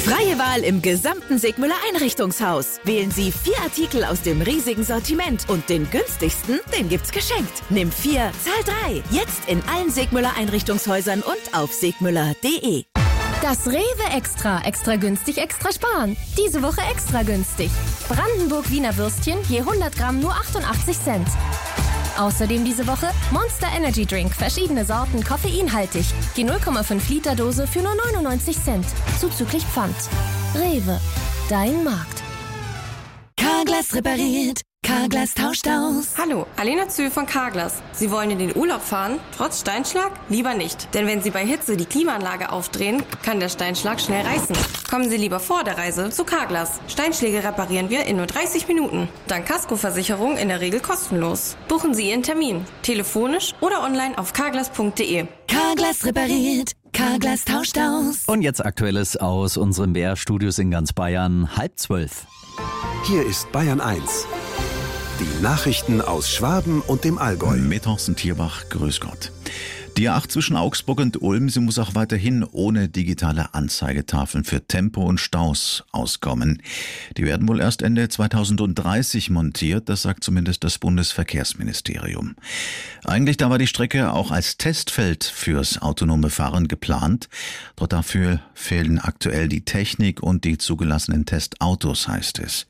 Freie Wahl im gesamten Segmüller Einrichtungshaus. Wählen Sie 4 Artikel aus dem riesigen Sortiment und den günstigsten, den gibt's geschenkt. Nimm 4, zahl 3. Jetzt in allen Segmüller Einrichtungshäusern und auf segmüller.de. Das Rewe Extra günstig, extra sparen. Diese Woche extra günstig. Brandenburg Wiener Würstchen je 100 Gramm nur 88 Cent. Außerdem diese Woche Monster Energy Drink, verschiedene Sorten, koffeinhaltig. Die 0,5 Liter Dose für nur 99 Cent, zuzüglich Pfand. Rewe, dein Markt. Carglass repariert, Carglass tauscht aus. Hallo, Alena Zühl von Carglass. Sie wollen in den Urlaub fahren, trotz Steinschlag? Lieber nicht. Denn wenn Sie bei Hitze die Klimaanlage aufdrehen, kann der Steinschlag schnell reißen. Kommen Sie lieber vor der Reise zu Carglass. Steinschläge reparieren wir in nur 30 Minuten. Dank Kaskoversicherung in der Regel kostenlos. Buchen Sie Ihren Termin. Telefonisch oder online auf carglass.de. Carglass repariert, Carglass tauscht aus. Und jetzt Aktuelles aus unseren BR-Studios in ganz Bayern, 11:30. Hier ist Bayern 1. Die Nachrichten aus Schwaben und dem Allgäu. Mit Thorsten Tierbach, grüß Gott. Die A8 zwischen Augsburg und Ulm, sie muss auch weiterhin ohne digitale Anzeigetafeln für Tempo und Staus auskommen. Die werden wohl erst Ende 2030 montiert, das sagt zumindest das Bundesverkehrsministerium. Eigentlich da war die Strecke auch als Testfeld fürs autonome Fahren geplant, doch dafür fehlen aktuell die Technik und die zugelassenen Testautos, heißt es.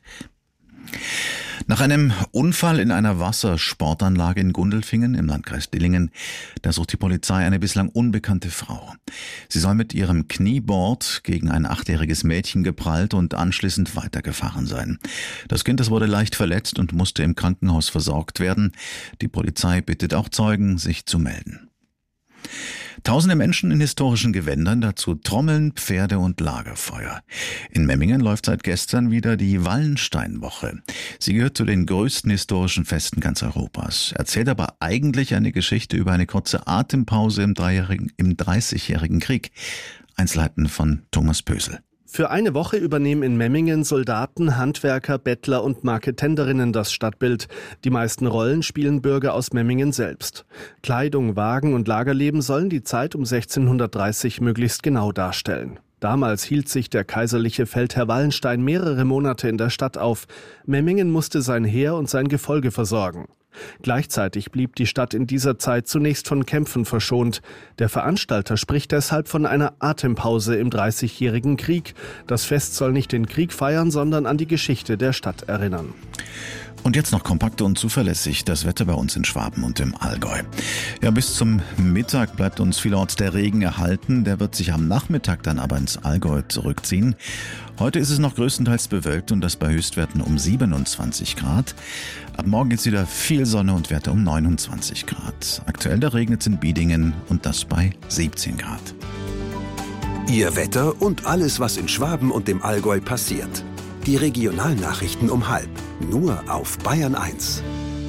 Nach einem Unfall in einer Wassersportanlage in Gundelfingen im Landkreis Dillingen, da sucht die Polizei eine bislang unbekannte Frau. Sie soll mit ihrem Knieboard gegen ein 8-jähriges Mädchen geprallt und anschließend weitergefahren sein. Das Kind, das wurde leicht verletzt und musste im Krankenhaus versorgt werden. Die Polizei bittet auch Zeugen, sich zu melden. Tausende Menschen in historischen Gewändern, dazu Trommeln, Pferde und Lagerfeuer. In Memmingen läuft seit gestern wieder die Wallensteinwoche. Sie gehört zu den größten historischen Festen ganz Europas, erzählt aber eigentlich eine Geschichte über eine kurze Atempause im 30-jährigen Krieg. Einzelheiten von Thomas Pösel. Für eine Woche übernehmen in Memmingen Soldaten, Handwerker, Bettler und Marketenderinnen das Stadtbild. Die meisten Rollen spielen Bürger aus Memmingen selbst. Kleidung, Wagen und Lagerleben sollen die Zeit um 1630 möglichst genau darstellen. Damals hielt sich der kaiserliche Feldherr Wallenstein mehrere Monate in der Stadt auf. Memmingen musste sein Heer und sein Gefolge versorgen. Gleichzeitig blieb die Stadt in dieser Zeit zunächst von Kämpfen verschont. Der Veranstalter spricht deshalb von einer Atempause im 30-jährigen Krieg. Das Fest soll nicht den Krieg feiern, sondern an die Geschichte der Stadt erinnern. Und jetzt noch kompakt und zuverlässig das Wetter bei uns in Schwaben und im Allgäu. Ja, bis zum Mittag bleibt uns vielerorts der Regen erhalten. Der wird sich am Nachmittag dann aber ins Allgäu zurückziehen. Heute ist es noch größtenteils bewölkt und das bei Höchstwerten um 27 Grad. Ab morgen geht's wieder viel Sonne und Werte um 29 Grad. Aktuell da regnet es in Biedingen und das bei 17 Grad. Ihr Wetter und alles, was in Schwaben und dem Allgäu passiert. Die Regionalnachrichten um 12:30. Nur auf Bayern 1.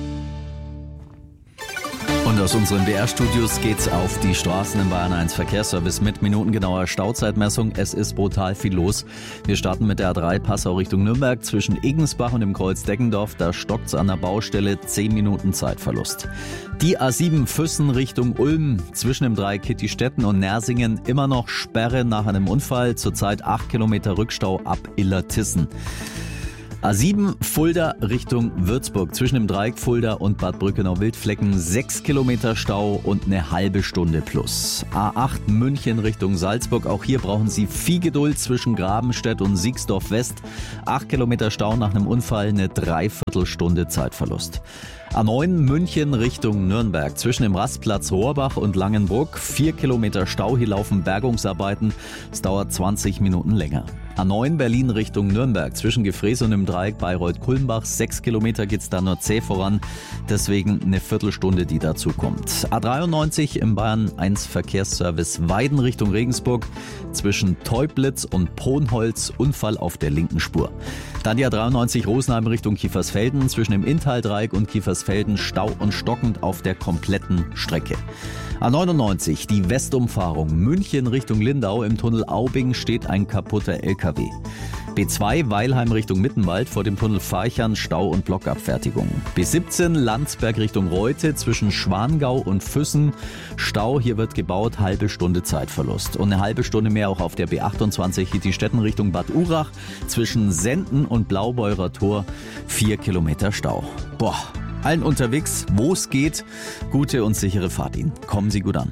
Und aus unseren BR-Studios geht's auf die Straßen im Bayern 1 Verkehrsservice mit minutengenauer Stauzeitmessung. Es ist brutal viel los. Wir starten mit der A3 Passau Richtung Nürnberg zwischen Igensbach und dem Kreuz Deggendorf. Da stockt's an der Baustelle, 10 Minuten Zeitverlust. Die A7 Füssen Richtung Ulm zwischen dem Dreieck Kittistetten und Nersingen immer noch Sperre nach einem Unfall. Zurzeit 8 Kilometer Rückstau ab Illertissen. A7 Fulda Richtung Würzburg zwischen dem Dreieck Fulda und Bad Brückenau-Wildflecken 6 Kilometer Stau und eine halbe Stunde plus. A8 München Richtung Salzburg, auch hier brauchen Sie viel Geduld zwischen Grabenstedt und Siegsdorf West. 8 Kilometer Stau nach einem Unfall, eine Dreiviertelstunde Zeitverlust. A9 München Richtung Nürnberg zwischen dem Rastplatz Rohrbach und Langenbruck 4 Kilometer Stau, hier laufen Bergungsarbeiten, es dauert 20 Minuten länger. A9 Berlin Richtung Nürnberg zwischen Gefrees und dem Dreieck Bayreuth-Kulmbach 6 Kilometer geht's da nur zäh voran, deswegen eine Viertelstunde, die dazu kommt. A93 im Bayern 1 Verkehrsservice Weiden Richtung Regensburg zwischen Teublitz und Ponholz, Unfall auf der linken Spur. Dann die A93 Rosenheim Richtung Kiefersfelden zwischen dem Inntal-Dreieck und Kiefersfelden Stau und stockend auf der kompletten Strecke. A99 die Westumfahrung München Richtung Lindau, im Tunnel Aubing steht ein kaputter LKW. B2 Weilheim Richtung Mittenwald vor dem Tunnel Farchern, Stau und Blockabfertigung. B17 Landsberg Richtung Reute zwischen Schwangau und Füssen, Stau, hier wird gebaut, halbe Stunde Zeitverlust. Und eine halbe Stunde mehr auch auf der B28 Hietistetten Richtung Bad Urach zwischen Senden und Blaubeurer Tor, 4 Kilometer Stau. Boah, allen unterwegs, wo es geht, gute und sichere Fahrt Ihnen. Kommen Sie gut an.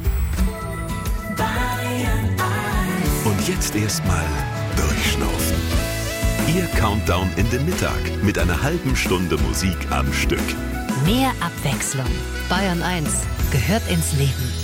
Und jetzt erstmal durchschnaufen. Ihr Countdown in den Mittag mit einer halben Stunde Musik am Stück. Mehr Abwechslung. Bayern 1 gehört ins Leben.